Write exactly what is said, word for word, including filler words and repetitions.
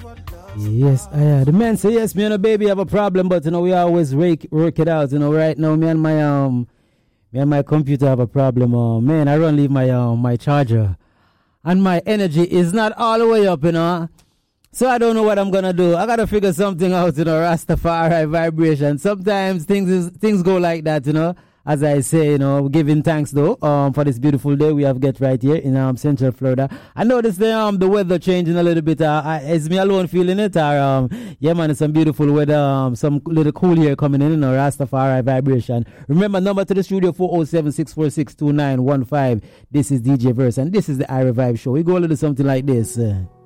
Yes, I uh, the man say yes, me and a baby have a problem, but you know we always rake, work it out. You know, right now me and my um me and my computer have a problem. Uh, man, I run leave my um my charger, and my energy is not all the way up. You know, so I don't know what I'm gonna do. I gotta figure something out. You know, Rastafari vibration. Sometimes things is, things go like that. You know. As I say, you know, giving thanks though um, for this beautiful day we have get right here in um, Central Florida. I noticed the um the weather changing a little bit. Uh, I, is me alone feeling it? Or um yeah, man, it's some beautiful weather. Um, some little cool here coming in. You know, Rastafari vibration. Remember, number to the studio four oh seven, six four six, two nine one five. This is D J Verse and this is the I Revive show. We go a little something like this. Uh.